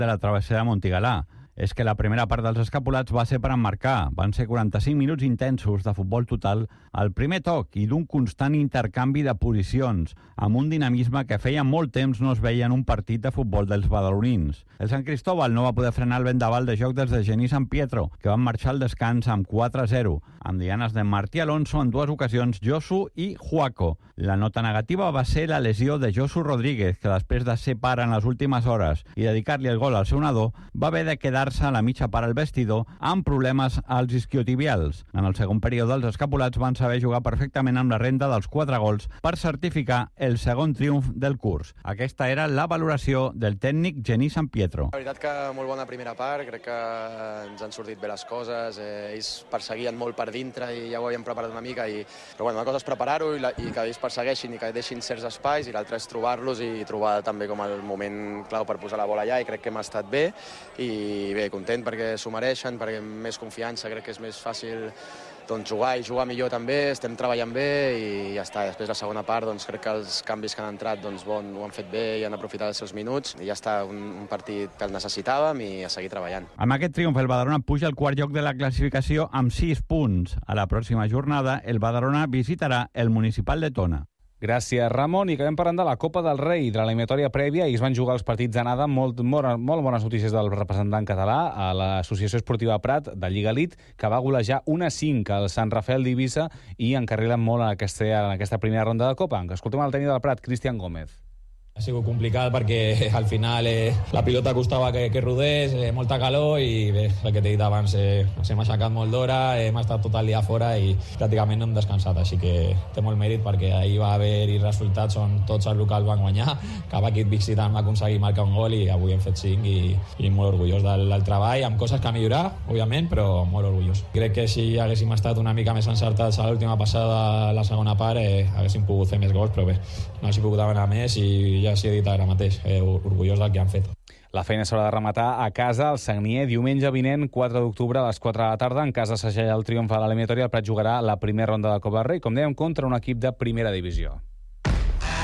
de la travessera de Montigalà. És que la primera part dels escapulats va ser per emmarcar. Van ser 45 minuts intensos de futbol total al primer toc i d'un constant intercanvi de posicions, amb un dinamisme que feia molt temps no es veia en un partit de futbol dels badalonins. El Sant Cristóbal no va poder frenar el vendaval de joc des de Genís San Pietro, que van marxar al descans amb 4-0, amb dianes de Martí Alonso en dues ocasions, Josu i Juaco. La nota negativa va ser la lesió de Josu Rodríguez, que després de ser pare en les últimes hores i dedicar-li el gol al seu nadó, va haver de quedar-se a la mitja part al vestidor amb problemes als isquiotibials. En el segon període, els escapulats van saber jugar perfectament amb la renda dels 4 gols per certificar el segon triomf del curs. Aquesta era la valoració del tècnic Genís San Pietro. La veritat que molt bona primera part, crec que ens han sortit bé les coses, ells perseguien molt per dintre i ja ho havíem preparat una mica, però bueno, una cosa és preparar-ho i que ells persegueixin i que deixin certs espais, i l'altra és trobar-los i trobar també com el moment clau per posar la bola allà, i crec que hem estat bé, i bé, content perquè s'ho mereixen, perquè amb més confiança crec que és més fàcil jugar i jugar millor també, estem treballant bé i ja està. Després la segona part crec que els canvis que han entrat ho han fet bé i han aprofitat els seus minuts i ja està, un partit que el necessitàvem i a seguir treballant. Amb aquest triomf el Badalona puja al quart lloc de la classificació amb 6 punts. A la pròxima jornada el Badalona visitarà el Municipal de Tona. Gràcies, Ramon. I acabem parlant de la Copa del Rei, de la eliminatòria prèvia. Ahir es van jugar els partits d'anada. Molt bones notícies del representant català a l'Associació Esportiva Prat de Lliga Elite, que va golejar 1-5 al Sant Rafael d'Eivissa i encarrilen molt en aquesta primera ronda de Copa. Escoltem el tècnic del Prat, Cristian Gómez. Ha sigut complicat perquè al final la pilota costava que rodés, molta calor i bé, el que t'he dit abans, ens hem aixecat molt d'hora, hem estat tot el dia fora i pràcticament no hem descansat, així que té molt mèrit perquè ahir va haver-hi resultats on tots els locals van guanyar, cap equip visitant va aconseguir marcar un gol i avui hem fet 5 i molt orgullós del treball, amb coses que millorar, òbviament, però molt orgullós. Crec que si haguéssim estat una mica més encertats a l'última passada, la segona part, haguéssim pogut fer més gols, però bé, no haguéssim pogut anar més i ja s'hi ha dit ara mateix, orgullós del que han fet. La feina s'haurà de rematar a casa, al Sagnier, diumenge vinent, 4 d'octubre, a les 4 de la tarda. En cas de segellar el triomf a l'eliminatòria, el Prat jugarà la primera ronda de Copa del Rei, com dèiem, contra un equip de primera divisió.